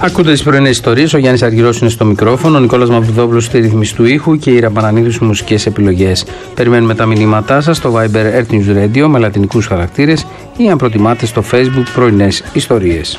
Ακούτε τις πρωινές ιστορίες. Ο Γιάννης Αργυρός είναι στο μικρόφωνο, ο Νικόλας Μαυρουδόπουλος στη ρύθμιση του ήχου και η Ήρα Πανανίδου στις μουσικές επιλογές. Περιμένουμε τα μηνύματά σας στο Viber Earth News Radio με λατινικούς χαρακτήρες ή αν προτιμάτε στο Facebook πρωινές ιστορίες.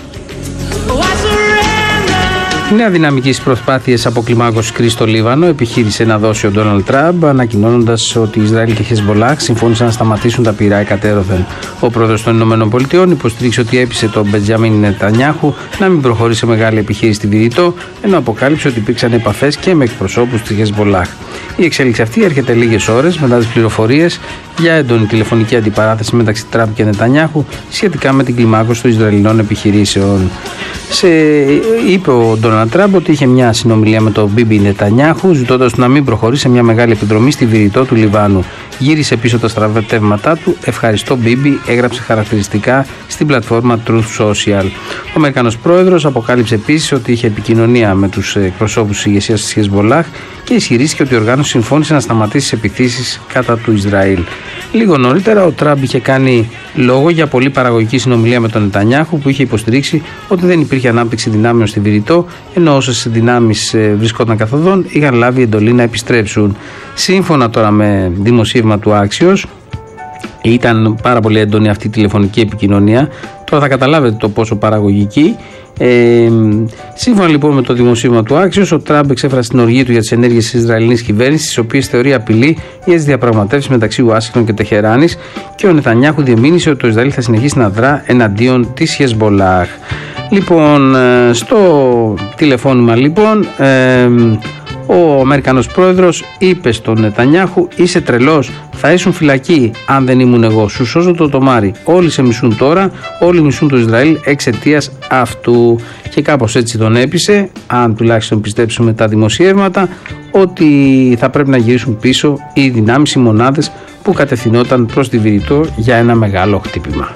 Η νέα δυναμική στις προσπάθειες αποκλιμάκωσης κρίσης στο Λίβανο επιχείρησε να δώσει ο Ντόναλντ Τραμπ, ανακοινώνοντας ότι Ισραήλ και Χεσμολάχ συμφώνησαν να σταματήσουν τα πυρά εκατέρωθεν. Ο πρόεδρος των ΗΠΑ υποστήριξε ότι έπεισε τον Μπεντζαμίν Νετανιάχου να μην προχωρήσει σε μεγάλη επιχείρηση στη Βηρητό, ενώ αποκάλυψε ότι υπήρξαν επαφές και με εκπροσώπους της Χεσμολάχ. Η εξέλιξη αυτή έρχεται λίγες ώρες μετά τις πληροφορίες για έντονη τηλεφωνική αντιπαράθεση μεταξύ Τραμπ και Νετανιάχου σχετικά με την κλιμάκωση των Ισραηλινών επιχειρήσεων. Είπε ο Ντόναλντ Τραμπ ότι είχε μια συνομιλία με τον Μπίμπι Νετανιάχου, ζητώντας του να μην προχωρήσει σε μια μεγάλη επιδρομή στη Βηρητό του Λιβάνου. Γύρισε πίσω τα στραβετεύματά του. Ευχαριστώ, Μπίμπι, έγραψε χαρακτηριστικά στην πλατφόρμα Truth Social. Ο Αμερικανός πρόεδρος αποκάλυψε επίσης ότι είχε επικοινωνία με τους εκπροσώπους της ηγεσίας της Χεσμολάχ και ισχυρίστηκε ότι η οργάνωση συμφώνησε να σταματήσει τις επιθέσεις κατά του Ισραήλ. Λίγο νωρίτερα, ο Τραμπ είχε κάνει λόγο για πολύ παραγωγική συνομιλία με τον Νετανιάχου, που είχε υποστηρίξει ότι δεν υπήρχε ανάπτυξη δυνάμεων στη Βηρητό, ενώ όσες δυνάμεις βρισκόταν καθοδόν είχαν λάβει εντολή να επιστρέψουν. Σύμφωνα τώρα με δημοσίευμα του Axios, ήταν πάρα πολύ έντονη αυτή η τηλεφωνική επικοινωνία. Τώρα θα καταλάβετε το πόσο παραγωγική. Σύμφωνα λοιπόν με το δημοσίευμα του Axios, ο Τραμπ εξέφρασε την οργή του για τις ενέργειες της Ισραηλινής κυβέρνησης, τις οποίες θεωρεί απειλή για τις διαπραγματεύσεις μεταξύ Ουάσιγκτον και Τεχεράνης, και ο Νετανιάχου διεμήνυσε ότι το Ισραήλ θα συνεχίσει να δρά εναντίον της Χεσμολάχ. Λοιπόν, στο τηλεφώνημα λοιπόν, ο Αμερικανός πρόεδρος είπε στον Νετανιάχου: είσαι τρελός, θα ήσουν φυλακή αν δεν ήμουν εγώ, σου σώζω το τομάρι, όλοι σε μισούν τώρα, όλοι μισούν το Ισραήλ εξαιτίας αυτού. Και κάπως έτσι τον έπεισε, αν τουλάχιστον πιστέψουμε τα δημοσιεύματα, ότι θα πρέπει να γυρίσουν πίσω οι δυνάμεις, οι μονάδες που κατευθυνόταν προς τη Βηρητό για ένα μεγάλο χτύπημα.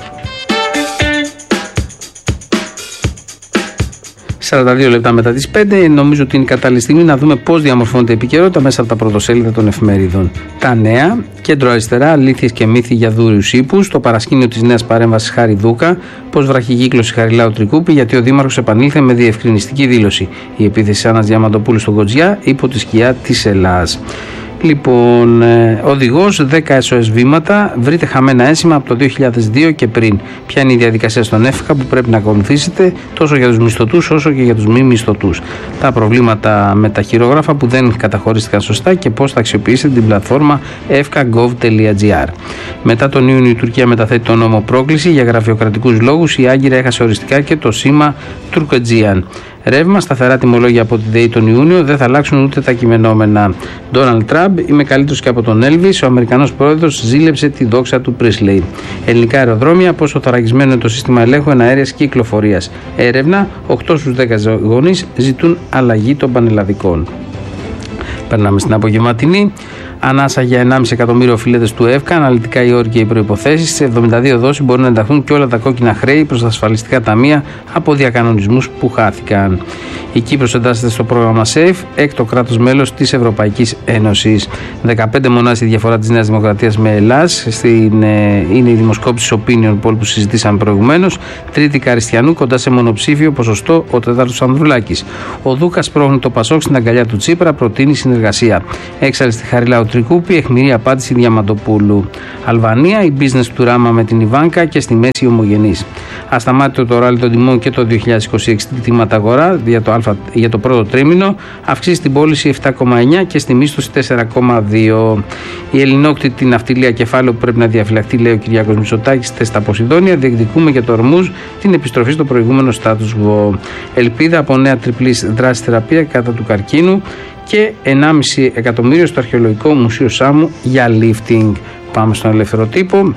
42 λεπτά μετά τις 5, νομίζω ότι είναι η κατάλληλη στιγμή να δούμε πώς διαμορφώνεται η επικαιρότητα μέσα από τα πρωτοσέλιδα των εφημερίδων. Τα νέα, κέντρο-αριστερά, αλήθειες και μύθοι για δούριους ύπους, το παρασκήνιο της νέας παρέμβασης Χάρη Δούκα, πώς βραχικύκλωσε Χαριλάου Τρικούπη, γιατί ο Δήμαρχος επανήλθε με διευκρινιστική δήλωση. Η επίθεση Άννας Διαμαντοπούλου στον Κοτζιά υπό τη σκιά της Ελλάς. Λοιπόν, οδηγός 10 SOS βήματα, βρείτε χαμένα ένσημα από το 2002 και πριν. Ποια είναι η διαδικασία στον ΕΦΚΑ που πρέπει να ακολουθήσετε τόσο για τους μισθωτούς όσο και για τους μη μισθωτούς. Τα προβλήματα με τα χειρόγραφα που δεν καταχωρίστηκαν σωστά και πώς θα αξιοποιήσετε την πλατφόρμα efka.gov.gr. Μετά τον Ιούνιο η Τουρκία μεταθέτει τον νόμο πρόκληση για γραφειοκρατικούς λόγους. Η Άγκυρα έχασε οριστικά και το σήμα Τουρκετζίαν. Ρεύμα, σταθερά τιμολόγια από τη ΔΕΗ τον Ιούνιο, δεν θα αλλάξουν ούτε τα κειμενόμενα. Ντόναλντ Τραμπ, είμαι καλύτερος και από τον Έλβις. Ο Αμερικανός πρόεδρος ζήλεψε τη δόξα του Πρίσλεϊ. Ελληνικά αεροδρόμια, πόσο θωρακισμένο είναι το σύστημα ελέγχου εναέρειας κυκλοφορίας. Έρευνα, 8 στους 10 γονείς ζητούν αλλαγή των πανελλαδικών. Περνάμε στην απογευματινή. Ανάσα για 1,5 εκατομμύριο οφειλέτες του ΕΦΚΑ, αναλυτικά οι όροι και οι προϋποθέσεις. Σε 72 δόσεις μπορούν να ενταχθούν και όλα τα κόκκινα χρέη προς τα ασφαλιστικά ταμεία από διακανονισμούς που χάθηκαν. Η Κύπρος εντάσσεται στο πρόγραμμα SAFE, έκτο κράτος μέλος της Ευρωπαϊκής Ένωσης. 15 μονάδες η διαφορά της Νέας Δημοκρατίας με Ελλάς. Είναι η δημοσκόπηση Opinion Poll που συζητήσαμε προηγουμένως. Τρίτη Καριστιανού, κοντά σε μονοψήφιο ποσοστό ο τέταρτος Ανδρουλάκης. Ο Δούκας πρόχνει το Πασόκ στην αγκαλιά του Τσίπρα, προτείνει συνεργασία. Έξαλλη στη Χαριλάου Τρικούπη, αιχμηρή απάντηση Διαμαντοπούλου. Αλβανία, η business του Ράμα με την Ιβάνκα και στη μέση ομογενής. Ασταμάτητο το ράλι των τιμών και το 2026 τιμάτα αγορά για το πρώτο τρίμηνο, αυξήσει στην πώληση 7,9 και στη μίσθωση 4,2. Η ελληνόκτητη ναυτιλία κεφάλαιο που πρέπει να διαφυλαχτεί, λέει ο Κυριάκος Μητσοτάκης, στα Ποσειδόνια, διεκδικούμε για το Ορμούζ την επιστροφή στο προηγούμενο status quo. Ελπίδα από νέα τριπλής δράση θεραπεία κατά του καρκίνου και 1,5 εκατομμύριο στο Αρχαιολογικό Μουσείο Σάμου για lifting. Πάμε στον ελεύθερο τύπο.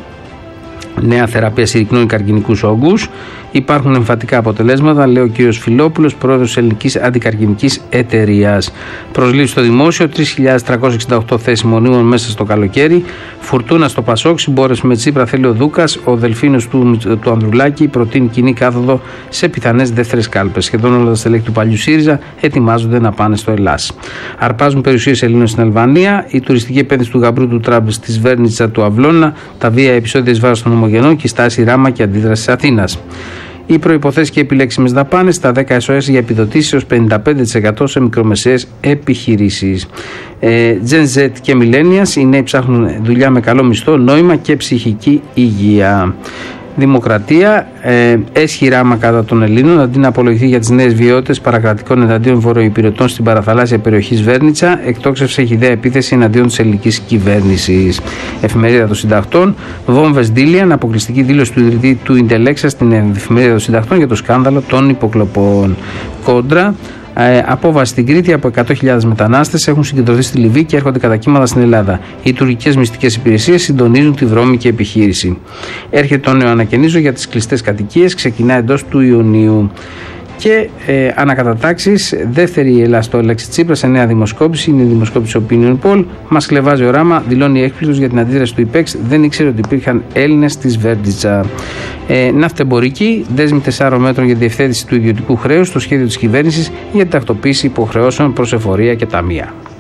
Νέα θεραπεία συρρυκνώνει καρκινικούς όγκους. Υπάρχουν εμφατικά αποτελέσματα, λέει ο κ. Φιλόπουλος, πρόεδρος της Ελληνικής Αντικαρκινικής Εταιρείας. Προσλήψη στο δημόσιο, 3.368 θέσεις μονίμων μέσα στο καλοκαίρι. Φουρτούνα στο Πασόκ, συμπόρεση με Τσίπρα θέλει ο Δούκας. Ο δελφίνος του Ανδρουλάκη προτείνει κοινή κάθοδο σε πιθανές δεύτερες κάλπες. Σχεδόν όλα τα στελέχη του παλιού ΣΥΡΙΖΑ ετοιμάζονται να πάνε στο Ελλάς. Αρπάζουν περιουσίες Ελλήνων στην Αλβανία. Η τουριστική επένδυση του γαμπρού του Τραμπ στη Σβέρνιτσα του Αυλώνα. Τα βία επεισόδια εις βάρος των ομογενών και η στάση Ράμα και αντίδραση της Αθήνας. Οι προϋποθέσεις και επιλέξιμες δαπάνες, τα 10 SOS για επιδοτήσεις έως 55% σε μικρομεσαίες επιχειρήσεις. Gen Z και Millennials, οι νέοι ψάχνουν δουλειά με καλό μισθό, νόημα και ψυχική υγεία. Δημοκρατία, έσχη ράμα κατά των Ελλήνων αντί να απολογηθεί για τις νέες βιαιότητες παρακρατικών εναντίον βορειοϊπειρωτών στην παραθαλάσσια περιοχή Σβέρνιτσα, εκτόξευσε ηχηδαία επίθεση εναντίον της ελληνικής κυβέρνησης. Εφημερίδα των Συντακτών, βόμβες Ντίλιαν, αποκλειστική δήλωση του ιδρυτή του Ιντελέξα στην Εφημερίδα των Συντακτών για το σκάνδαλο των υποκλοπών. Κόντρα, απόβαση στην Κρήτη, από 100.000 μετανάστες έχουν συγκεντρωθεί στη Λιβύη και έρχονται κατά κύματα στην Ελλάδα. Οι τουρκικές μυστικές υπηρεσίες συντονίζουν τη βρώμικη επιχείρηση. Έρχεται το νέο ανακαινίζω για τις κλειστές κατοικίες, ξεκινά εντός του Ιουνίου. Και ανακατατάξεις, δεύτερη Ελλάδα στο Αλέξη Τσίπρα σε νέα δημοσκόπηση, είναι η δημοσκόπηση Opinion Poll. Μας χλεβάζει ο Ράμα, δηλώνει έκπληκτος για την αντίδραση του ΙΠΕΞ, δεν ήξερε ότι υπήρχαν Έλληνες στη Σβέρνιτσα. Ναυτεμπορική, δέσμη 4 μέτρων για διευθέτηση του ιδιωτικού χρέους στο σχέδιο της κυβέρνησης για την τακτοποίηση υποχρεώσεων προς εφορία και ταμεία.